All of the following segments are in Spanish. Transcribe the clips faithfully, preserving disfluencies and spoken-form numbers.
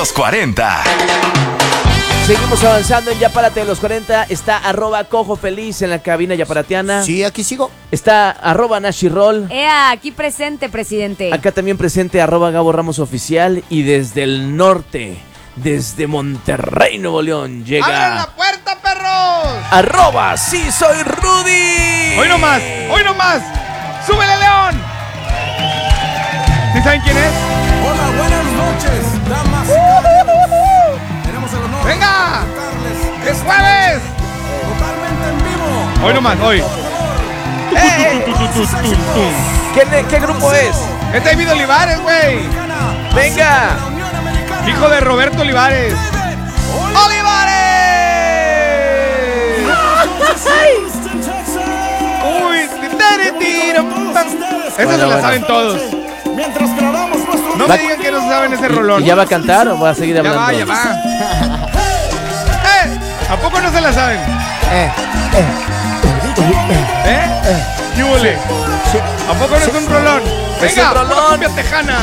los cuarenta. Seguimos avanzando en Yapárate de los cuarenta. Está arroba Cojo Feliz en la cabina yaparatiana. Sí, aquí sigo. Está arroba Nashirol. Ea, aquí presente, presidente. Acá también presente arroba Gabo Ramos Oficial. Y desde el norte, desde Monterrey, Nuevo León, llega... ¡Abran la puerta, perros! Arroba Sí Soy Rudy. ¡Hoy no más! ¡Hoy no más! ¡Súbele, León! ¿Sí saben quién es? Hola, buenas noches, damas y caballeros. Tenemos el honor ¡Venga! de presentarles ¡Es jueves! totalmente en vivo. Hoy no más, hoy. ¡Eh! ¿Qué, ¿Qué grupo es? Es David Olivares, güey. ¡Venga! Hijo de Roberto Olivares. ¡Olivares! ¡Uy! Eso Bueno, se la bueno. saben todos. Mientras grabamos nuestro No Va- me digan que no se saben ese rolón. ¿Y ya va a cantar o va a seguir Ya hablando? va, ya va. ¡Eh! ¿A poco no se la saben? Eh, ¿Eh? ¿Qué huele? ¿A poco no es un rolón? Es Venga, un rolón. pura cumbia tejana.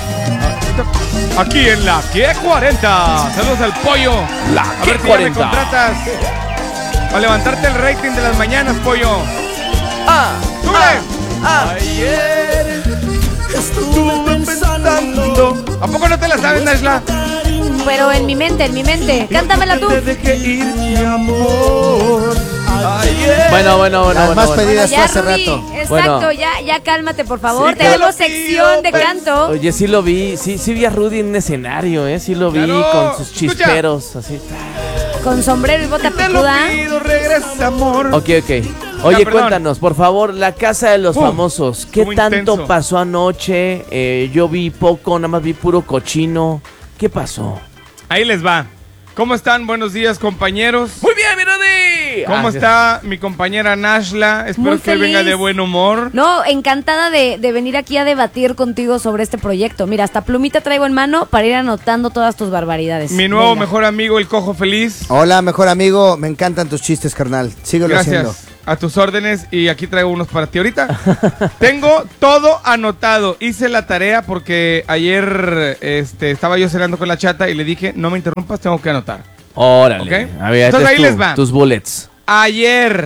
Aquí en la Q cuarenta. Saludos al pollo. La A ver si ya me Q cuarenta. contratas para levantarte el rating de las mañanas, pollo. ¡Ah! ¡Sube! ¡Ah! Ayer estuve pensando. ¿A poco no te la sabes, Nashla? Pero en mi mente, en mi mente. Cántamela tú. Te dejé ir, mi amor. Ayer. Bueno, bueno, bueno. Las bueno, más bueno. pedidas fue Ya, hace Rudy. rato. Exacto, Bueno. ya, ya cálmate, por favor. Sí, te Tenemos lo pido, sección de pero- canto. Oye, sí lo vi, sí, sí vi a Rudy en un escenario, ¿eh? Sí lo vi Claro. con sus Escucha. chisperos, así. Con sombrero y bota Te lo picuda. pido, regresa, amor. Ok, ok. Oye, Ya, perdón. cuéntanos, por favor, la casa de los Uh, famosos. ¿Qué estuvo tanto intenso. pasó anoche? Eh, yo vi poco, nada más vi puro cochino. ¿Qué pasó? Ahí les va. ¿Cómo están? Buenos días, compañeros. Muy bien, mi Rudy. ¿Cómo Ah, está mi compañera Nashla? Espero Muy que hoy venga feliz. de buen humor. No, encantada de, de venir aquí a debatir contigo sobre este proyecto. Mira, hasta plumita traigo en mano para ir anotando todas tus barbaridades. Mi nuevo Venga. mejor amigo, el Cojo Feliz. Hola, mejor amigo. Me encantan tus chistes, carnal. Síguelo haciendo. Gracias. A tus órdenes y aquí traigo unos para ti ahorita. Tengo todo anotado. Hice la tarea porque ayer este, estaba yo cenando con la chata y le dije, no me interrumpas, tengo que anotar. Órale. Ok. A ver, Entonces este ahí es les va. Tus bullets. Ayer,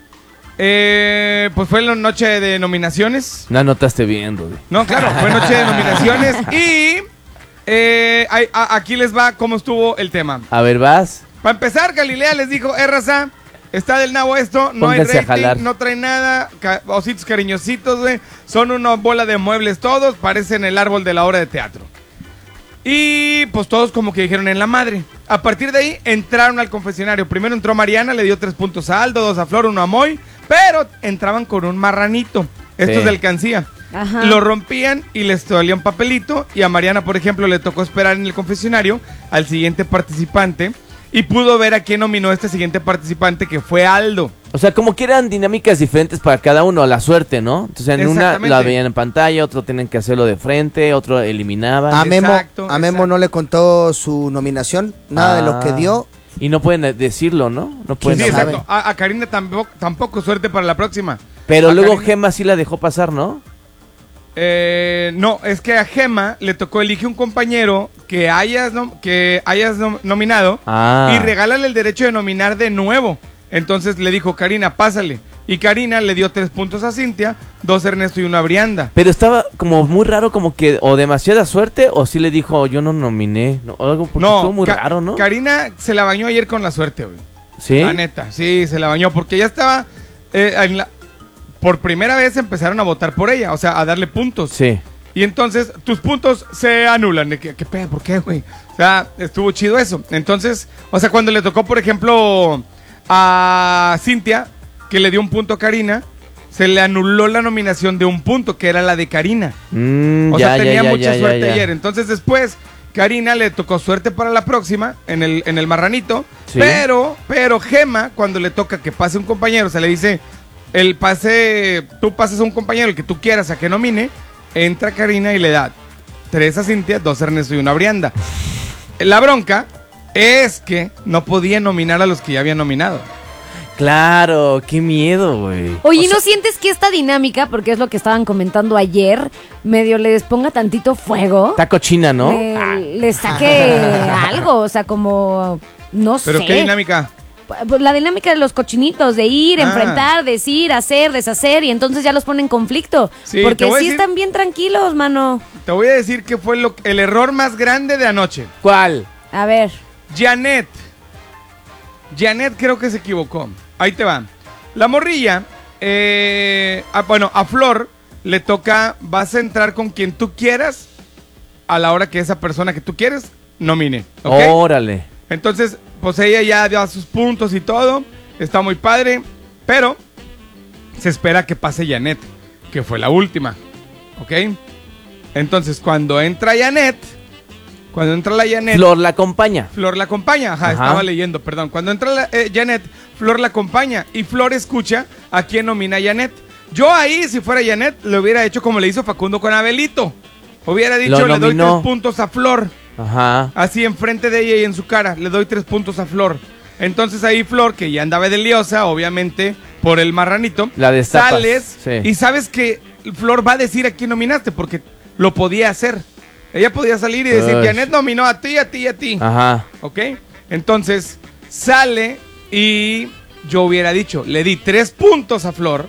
eh, pues fue la noche de nominaciones. No anotaste bien, Rudy. No, claro, fue noche de nominaciones y eh, hay- a- aquí les va cómo estuvo el tema. A ver, vas. Para empezar, Galilea les dijo, eh, raza, está del nabo esto, no Pónganse a hay jalar. rating, no trae nada, ca- ositos cariñositos, güey, son una bola de muebles todos, parecen el árbol de la obra de teatro. Y pues todos como que dijeron en la madre. A partir de ahí entraron al confesionario. Primero entró Mariana, le dio tres puntos a Aldo, dos a Flor, uno a Moy, pero entraban con un marranito. Esto Sí. es de alcancía. Ajá. Lo rompían y les dolía un papelito. Y a Mariana, por ejemplo, le tocó esperar en el confesionario al siguiente participante. Y pudo ver a quién nominó este siguiente participante, que fue Aldo. O sea, como que eran dinámicas diferentes para cada uno, a la suerte, ¿no? Entonces, en una Exactamente. la veían en pantalla, otro tienen que hacerlo de frente, otro eliminaban. A Memo, Exacto, a Memo exacto. no le contó su nominación, nada de lo que Ah. dio. Y no pueden eh, decirlo, ¿no? No pueden Sí, ¿Quién hablar. sabe? exacto. A, a Karina tampoco, tampoco suerte para la próxima. Pero A luego Karina- Gema sí la dejó pasar, ¿no? Eh, no, es que a Gema le tocó elige un compañero que hayas, nom- que hayas nom- nominado Ah. y regálale el derecho de nominar de nuevo. Entonces le dijo, Karina, pásale. Y Karina le dio tres puntos a Cintia, dos a Ernesto y uno a Brianda. Pero estaba como muy raro, como que o demasiada suerte o sí le dijo, yo no nominé. No, algo porque No, estuvo muy Ka- raro, ¿no? Karina se la bañó ayer con la suerte, güey. ¿Sí? La neta, sí, se la bañó porque ya estaba eh, en la- por primera vez empezaron a votar por ella, o sea, a darle puntos. Sí. Y entonces tus puntos se anulan. ¿De ¿Qué, qué pedo? ¿Por qué, güey? O sea, estuvo chido eso. Entonces, o sea, cuando le tocó, por ejemplo, a Cintia, que le dio un punto a Karina, se le anuló la nominación de un punto, que era la de Karina. Mm, O ya, sea, ya, tenía ya, mucha ya, suerte ya, ya. ayer. Entonces después, Karina le tocó suerte para la próxima, en el, en el marranito. Sí. Pero, pero Gema, cuando le toca que pase un compañero, se le dice, el pase, tú pasas a un compañero, el que tú quieras, a que nomine, entra Karina y le da tres a Cintia, dos a Ernesto y una a Brianda. La bronca es que no podía nominar a los que ya habían nominado. Claro, qué miedo, güey. Oye, ¿no sientes que esta dinámica, porque es lo que estaban comentando ayer, medio les ponga tantito fuego? Está cochina, ¿no? Le, le saque algo, o sea, como, no ¿Pero sé. qué dinámica? Pues la dinámica de los cochinitos, de ir, Ah. enfrentar, decir, hacer, deshacer, y entonces ya los pone en conflicto. Sí, te porque voy a sí decir- están bien tranquilos, mano. Te voy a decir que fue lo- el error más grande de anoche. ¿Cuál? A ver. Janet. Janet creo que se equivocó. Ahí te va. La morrilla, eh, a- bueno, a Flor le toca, vas a entrar con quien tú quieras a la hora que esa persona que tú quieres nomine. ¿Ok? Órale. Entonces, pues ella ya dio sus puntos y todo. Está muy padre. Pero se espera que pase Janet, que fue la última. ¿Ok? Entonces, cuando entra Janet, cuando entra la Janet... Flor la acompaña. Flor la acompaña, ajá, Ajá. estaba leyendo, perdón. Cuando entra la, eh, Janet, Flor la acompaña y Flor escucha a quién nomina a Janet. Yo ahí, si fuera Janet, le hubiera hecho como le hizo Facundo con Abelito. Hubiera dicho, Lo le doy nominó. tres puntos a Flor. Ajá. Así enfrente de ella y en su cara, le doy tres puntos a Flor. Entonces ahí Flor, que ya andaba de liosa, obviamente, por el marranito, La destapas, sales sí. y sabes que Flor va a decir a quién nominaste, porque lo podía hacer. Ella podía salir y decir, Uy. Janet nominó a ti, a ti, a ti. Ajá. ¿Ok? Entonces, sale y yo hubiera dicho, le di tres puntos a Flor,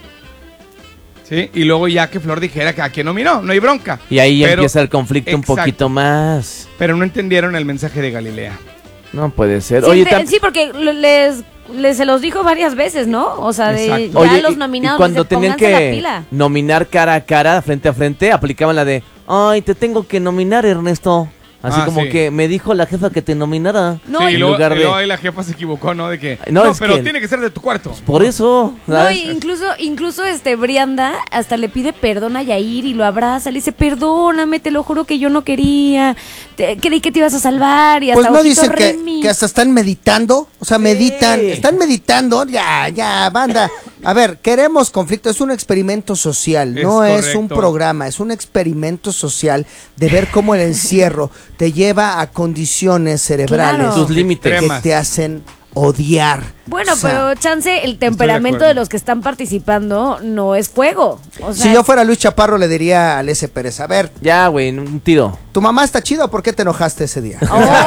¿sí? Y luego ya que Flor dijera que a quién nominó, no hay bronca. Y ahí Pero- empieza el conflicto un Exacto. poquito más. Pero no entendieron el mensaje de Galilea. No puede ser. Sí, Oye, de- tam- sí, porque lo- les, les se los dijo varias veces, ¿no? O sea, de Exacto. ya Oye, los y- nominados y cuando les de, tenían pónganse la que pila. nominar cara a cara, frente a frente, aplicaban la de, ay, te tengo que nominar, Ernesto. Así Ah, como sí. que me dijo la jefa que te nominara. No, sí, y- y en luego, lugar y de- luego ahí la jefa se equivocó, ¿no? De que, No, no, es pero que- tiene que ser de tu cuarto. Por eso. No, ¿sabes? incluso, incluso este Brianda hasta le pide perdón a Yair y lo abraza, le dice, perdóname, te lo juro que yo no quería, te- creí que te ibas a salvar y hasta Pues no ojito dicen que, Remy. que hasta están meditando, o sea, meditan, están meditando, ya, ya, banda. A ver, queremos conflicto, es un experimento social, Es no es un correcto. programa, es un experimento social de ver cómo el encierro te lleva a condiciones cerebrales Claro. Tus límites. que Extremas. te hacen odiar. Bueno, O sea, pero chance, el de temperamento acuerdo. de, los que están participando no es fuego. O sea, si yo fuera Luis Chaparro le diría a Lese Pérez, a ver, Ya, güey, un tiro. tu mamá está chido, ¿por qué te enojaste ese día?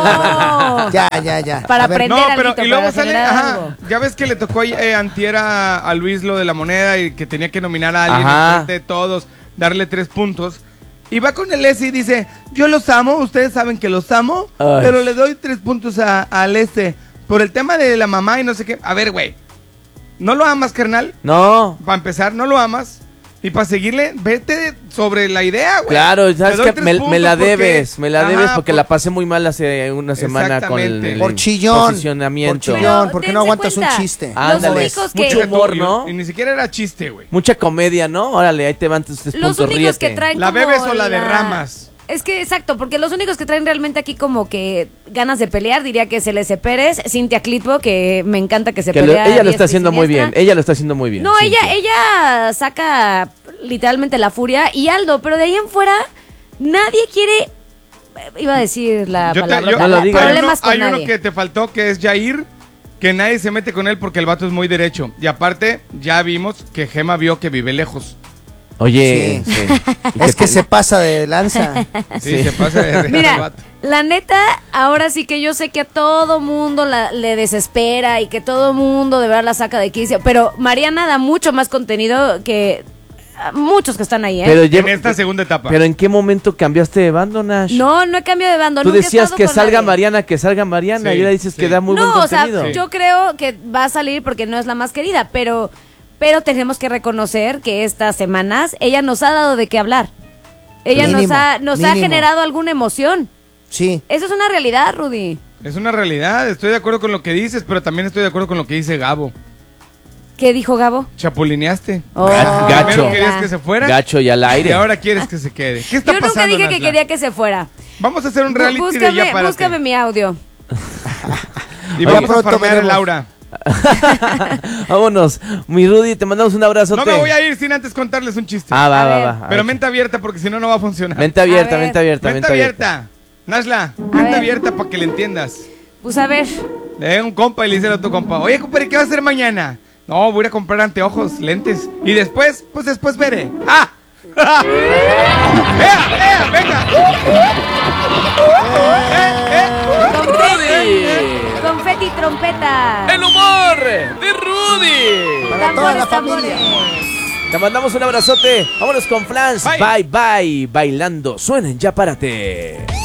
¡Oh! Ya, ya, ya. Para A ver, aprender. No, Prender pero alguito, y luego para sale, generar ajá, algo. ya ves que le tocó eh, antier a, a Luis lo de la moneda y que tenía que nominar a alguien Ajá. enfrente de todos, darle tres puntos. Y va con el S y dice, yo los amo, ustedes saben que los amo, Ay. pero le doy tres puntos a- al S por el tema de la mamá y no sé qué. A ver, güey, ¿no lo amas, carnal? No. Para empezar, no lo amas. Y para seguirle, vete sobre la idea, güey. Claro, Te sabes doy que tres me, me puntos la porque- debes, me la Ajá, debes porque por- la pasé muy mal hace una semana con el, Exactamente. el Por chillón, posicionamiento. por chillón. Pero ¿por qué dense no aguantas un cuenta, chiste? Los Ándale. únicos que... Mucho humor, Y- ¿no? Y, ni siquiera era chiste, güey. Mucha comedia, ¿no? Órale, ahí te van tus tres Los puntos, únicos que ríete. traen ¿La como bebes o la derramas? Es que exacto, porque los únicos que traen realmente aquí como que ganas de pelear, diría que es el S. Pérez, Cintia Clitbo, que me encanta que se Que lo- pelea. ella lo diestra está y haciendo muy bien, siniestra. ella lo está haciendo muy bien. No, ella, Cintia. ella saca literalmente la furia y Aldo, pero de ahí en fuera nadie quiere, iba a decir la Yo te- palabra, yo- No lo la- digas. hay uno, problemas con hay uno nadie. que te faltó, que es Jair, que nadie se mete con él porque el vato es muy derecho. Y aparte, ya vimos que Gema vio que vive lejos. Oye, Sí. sí. Y Es que te- se pasa de lanza. Sí, se pasa de el Mira, vato. la neta, ahora sí que yo sé que a todo mundo la- le desespera y que todo mundo de verdad la saca de quicio, pero Mariana da mucho más contenido que ah, muchos que están ahí, ¿eh? Pero, En lleva- esta segunda etapa. pero ¿en qué momento cambiaste de bando, Nash? no, no he cambiado de bando. Tú nunca he decías estado que con salga nadie. Mariana, que salga Mariana, Sí, y ahora dices sí. que da muy No, buen o sea, contenido. yo creo que va a salir porque no es la más querida, pero, pero tenemos que reconocer que estas semanas ella nos ha dado de qué hablar. Ella nos Mínimo, ha, nos ha mínimo. generado alguna emoción. Sí. Eso es una realidad, Rudy. Es una realidad, estoy de acuerdo con lo que dices, pero también estoy de acuerdo con lo que dice Gabo. ¿Qué dijo Gabo? Chapulineaste. Oh, Gacho. Primero querías ya. que se fuera Gacho y al aire. y ahora quieres que se quede. ¿Qué está Yo nunca pasando, dije que Nasla? quería que se fuera. Vamos a hacer un Bú- reality de Búscame, ya párate. búscame mi audio. Y Oye, vamos a pronto farmear a veremos. Laura. Vámonos. Mi Rudy, te mandamos un abrazo. No me voy a ir sin antes contarles un chiste. Ah, va, A va, ver. va. A pero ver. mente abierta porque si no, no va a funcionar. Mente abierta, A ver. mente abierta, Mente mente abierta. abierta. Nasla, ver. mente abierta para que le entiendas. Pues a ver. Le da un compa y le dice al otro compa, oye, compa, ¿qué va a hacer mañana? No, voy a ir a comprar anteojos, lentes. Y después, pues después veré. ¡Ah! ¡Ea, ea, venga! Confeti, confeti y trompeta. ¡El humor de Rudy! Para toda la Tambores, familia. tambores. Te mandamos un abrazote. Vámonos con Flans. Bye. Bye, bye. Bailando. Suenen, ya párate.